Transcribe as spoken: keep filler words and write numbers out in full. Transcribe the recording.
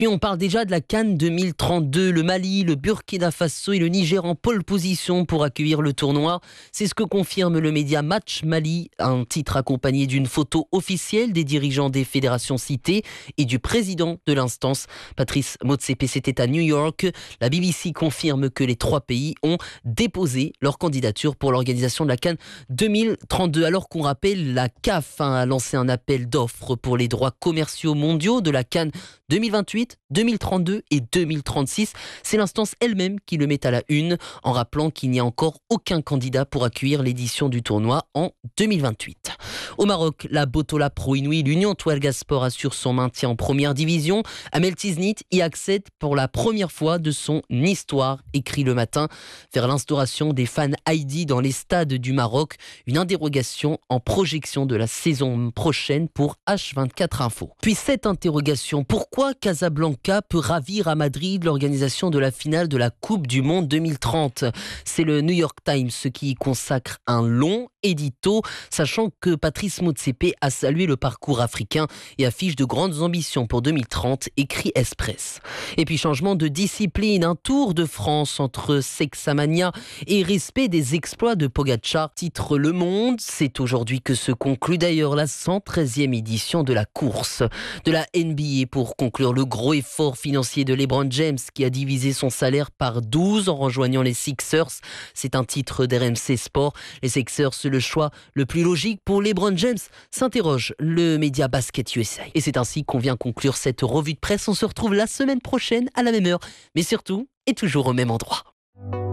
Puis on parle déjà de la CAN deux mille trente-deux. Le Mali, le Burkina Faso et le Niger en pole position pour accueillir le tournoi. C'est ce que confirme le média Match Mali, un titre accompagné d'une photo officielle des dirigeants des fédérations citées et du président de l'instance. Patrice Motsepe, c'était à New York. La B B C confirme que les trois pays ont déposé leur candidature pour l'organisation de la CAN deux mille trente-deux. Alors qu'on rappelle, la C A F a lancé un appel d'offres pour les droits commerciaux mondiaux de la CAN deux mille vingt-huit, deux mille trente-deux et deux mille trente-six. C'est l'instance elle-même qui le met à la une, en rappelant qu'il n'y a encore aucun candidat pour accueillir l'édition du tournoi en deux mille vingt-huit. Au Maroc, la Botola Pro Inouï, l'Union Touareg Sport assure son maintien en première division. Amel Tiznit y accède pour la première fois de son histoire, écrit le matin, vers l'instauration des fans I D dans les stades du Maroc. Une interrogation en projection de la saison prochaine pour H vingt-quatre Info. Puis cette interrogation, pourquoi Casablanca peut ravir à Madrid l'organisation de la finale de la Coupe du Monde deux mille trente? C'est le New York Times qui y consacre un long édito, sachant que Patrice Motsepe a salué le parcours africain et affiche de grandes ambitions pour deux mille trente, écrit Express. Et puis changement de discipline, un Tour de France entre Sexamania et respect des exploits de Pogacar, titre Le Monde. C'est aujourd'hui que se conclut d'ailleurs la cent treizième édition de la course. De la N B A pour conclure le gros effort financier de LeBron James qui a divisé son salaire par douze en rejoignant les Sixers. C'est un titre d'R M C Sport. Les Sixers, le choix le plus logique pour LeBron James, s'interroge le média Basket U S A. Et c'est ainsi qu'on vient conclure cette revue de presse. On se retrouve la semaine prochaine à la même heure, mais surtout et toujours au même endroit.